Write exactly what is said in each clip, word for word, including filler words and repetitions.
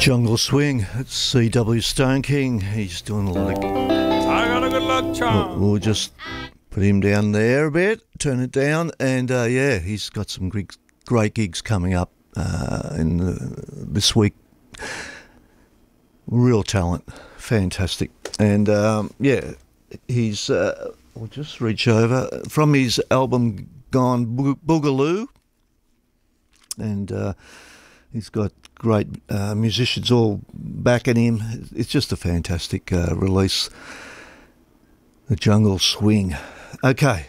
Jungle Swing. It's C W Stone King. He's doing a lot of... I got a good luck charm. We'll, we'll just put him down there a bit, turn it down, and uh, yeah, he's got some great, great gigs coming up uh, in the, this week. Real talent, fantastic, and um, yeah, he's. Uh, we'll just reach over from his album Gone Bo- Boogaloo, and uh, he's got great uh, musicians all backing him. It's just a fantastic uh, release. The Jungle Swing. Okay.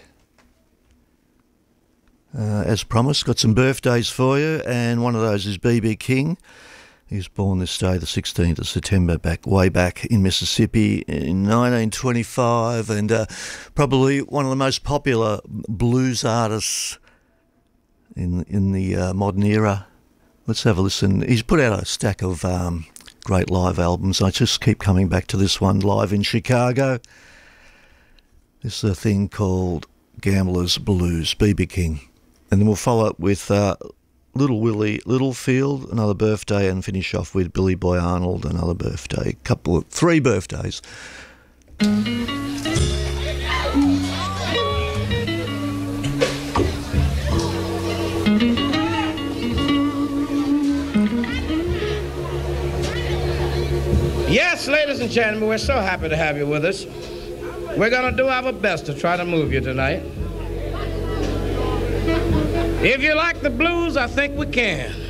Uh, as promised, got some birthdays for you, and one of those is B B King. He was born this day, the sixteenth of September, back way back in Mississippi in nineteen twenty-five, and uh, probably one of the most popular blues artists in in the uh, modern era. Let's have a listen. He's put out a stack of um, great live albums. I just keep coming back to this one, live in Chicago. This is a thing called Gambler's Blues, B B King. And then we'll follow up with uh, Little Willie Littlefield, another birthday, and finish off with Billy Boy Arnold, another birthday. Couple of, three birthdays. Yes, ladies and gentlemen, we're so happy to have you with us. We're going to do our best to try to move you tonight. If you like the blues, I think we can.